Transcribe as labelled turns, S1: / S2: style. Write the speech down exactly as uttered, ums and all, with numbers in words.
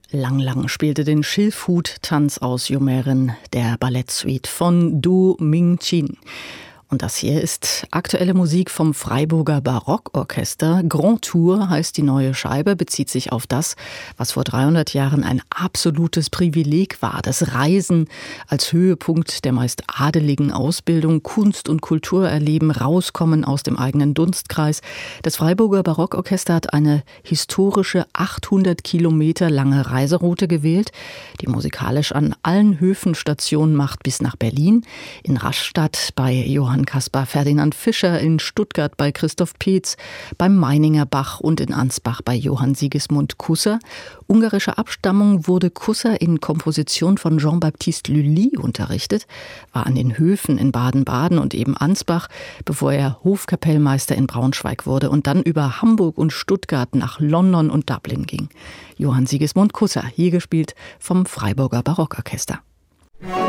S1: Lang Lang spielte den Schilfhut-Tanz aus Jomerin, der Ballettsuite von Du Ming-Chin. Und das hier ist aktuelle Musik vom Freiburger Barockorchester. Grand Tour heißt die neue Scheibe, bezieht sich auf das, was vor dreihundert Jahren ein absolutes Privileg war. Das Reisen als Höhepunkt der meist adeligen Ausbildung, Kunst und Kultur erleben, rauskommen aus dem eigenen Dunstkreis. Das Freiburger Barockorchester hat eine historische achthundert Kilometer lange Reiseroute gewählt, die musikalisch an allen Höfen Station macht bis nach Berlin, in Rastatt bei Johann Caspar Ferdinand Fischer, in Stuttgart bei Christoph Peetz, beim Meininger Bach und in Ansbach bei Johann Sigismund Kusser. Ungarischer Abstammung wurde Kusser in Komposition von Jean-Baptiste Lully unterrichtet, war an den Höfen in Baden-Baden und eben Ansbach, bevor er Hofkapellmeister in Braunschweig wurde und dann über Hamburg und Stuttgart nach London und Dublin ging. Johann Sigismund Kusser, hier gespielt vom Freiburger Barockorchester.